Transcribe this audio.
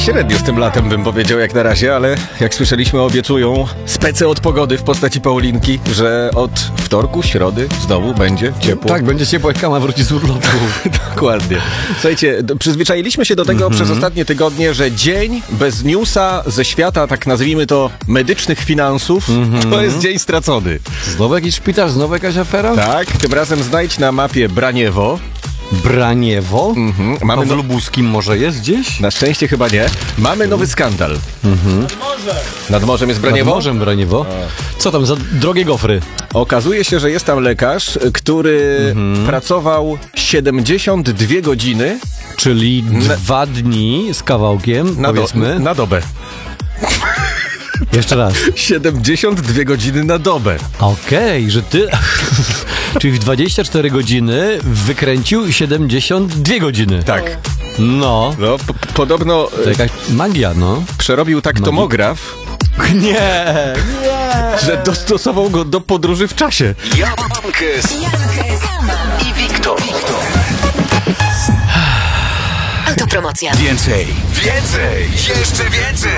średnio z tym latem, bym powiedział, jak na razie, ale jak słyszeliśmy, obiecują spece od pogody w postaci Paulinki, że od wtorku, środy znowu będzie ciepło. Tak, będzie ciepło, jak Kama wróci z urlopu. Dokładnie. Słuchajcie, przyzwyczailiśmy się do tego przez ostatnie tygodnie, że dzień bez newsa ze świata, tak nazwijmy to, medycznych finansów, to jest dzień stracony. Znowu jakiś szpital, znowu jakaś afera? Tak, tym razem znajdź na mapie Braniewo. Braniewo? Mamy A w Lubuskim może jest gdzieś? Na szczęście chyba nie. Mamy nowy skandal. Nad morzem jest Braniewo? Nad morzem Braniewo. Co tam za drogie gofry? Okazuje się, że jest tam lekarz, który pracował 72 godziny Czyli 2 dni z kawałkiem, powiedzmy. na dobę. Jeszcze raz. 72 godziny na dobę. Okej, że ty... Czyli w 24 godziny wykręcił 72 godziny. Tak. No. No, podobno To jakaś magia, no. przerobił tak tomograf, Nie! że dostosował go do podróży w czasie. Jankes i Wiktor. Autopromocja. Więcej, jeszcze więcej.